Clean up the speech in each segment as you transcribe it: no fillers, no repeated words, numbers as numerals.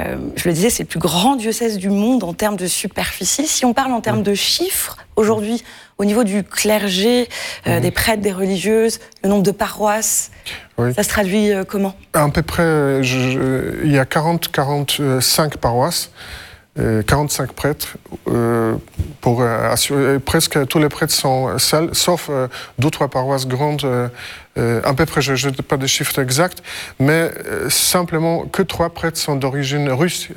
Je le disais, c'est le plus grand diocèse du monde en termes de superficie. Si on parle en termes de chiffres, aujourd'hui, au niveau du clergé, des prêtres, des religieuses, le nombre de paroisses, ça se traduit comment ? À peu près, il y a 45 paroisses. 45 prêtres pour assurer. Presque tous les prêtres sont seuls, sauf 2 ou 3 paroisses grandes. À peu près, je n'ai pas de chiffres exacts, mais simplement que 3 prêtres sont d'origine russe,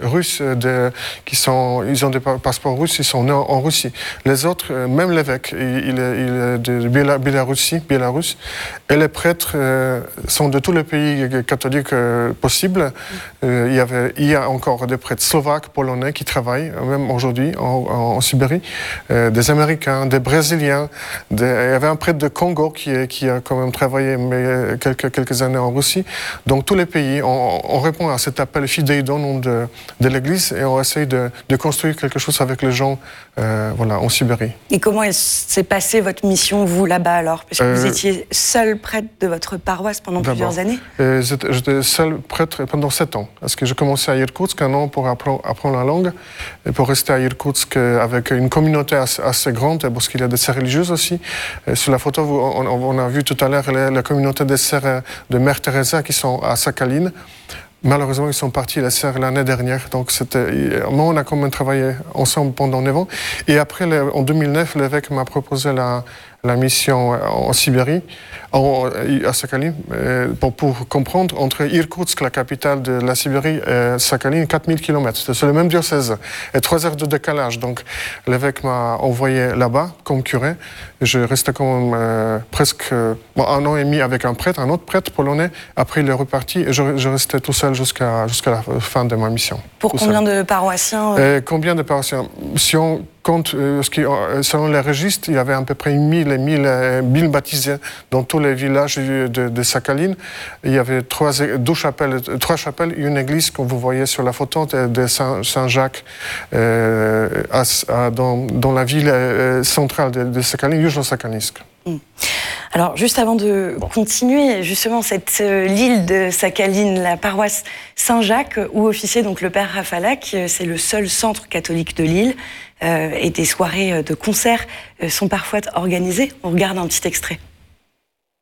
ils ont des passeports russes, ils sont nés en Russie. Les autres, même l'évêque, il est de Biélorusse, et les prêtres sont de tous les pays catholiques possibles. Il y a encore des prêtres slovaques, polonais qui travaillent, même aujourd'hui, en Sibérie, des Américains, des Brésiliens, il y avait un prêtre de Congo qui a quand même travaillé quelques années en Russie. Donc tous les pays, on répond à cet appel Fidei Donum de l'Église et on essaye de construire quelque chose avec les gens en Sibérie. Et comment s'est passée votre mission, vous, là-bas, alors ? Parce que vous étiez seul prêtre de votre paroisse pendant plusieurs années ? J'étais seul prêtre pendant 7 ans. Parce que j'ai commencé à Irkoutsk 1 an pour apprendre la langue et pour rester à Irkoutsk avec une communauté assez grande, parce qu'il y a des sœurs religieuses aussi. Sur la photo, on a vu tout à l'heure la communauté des sœurs de Mère Teresa qui sont à Sakhaline. Malheureusement, ils sont partis, les sœurs, l'année dernière. Donc, moi, on a quand même travaillé ensemble pendant 9 ans. Et après, en 2009, l'évêque m'a proposé la mission en Sibérie, à Sakhaline, pour comprendre, entre Irkoutsk, la capitale de la Sibérie, et Sakhaline, 4000 km. C'est le même diocèse. Et 3 heures de décalage. Donc, l'évêque m'a envoyé là-bas, comme curé. Je restais quand même presque 1 an et demi avec un autre prêtre polonais. Après, il est reparti et je restais tout seul jusqu'à la fin de ma mission. Pour combien de paroissiens Combien de paroissiens ? Si on compte, selon les registres, il y avait à peu près 1000 baptisés dans tous les villages de Sakhaline. Il y avait 3 chapelles et une église, comme vous voyez sur la photo, de Saint-Jacques, dans la ville centrale de Sakhaline, Yuzhno-Sakhalinsk. Alors, juste avant de continuer, justement, l'île de Sakhaline, la paroisse Saint-Jacques, où officiait donc le père Rafalak, c'est le seul centre catholique de l'île, et des soirées de concerts sont parfois organisées. On regarde un petit extrait.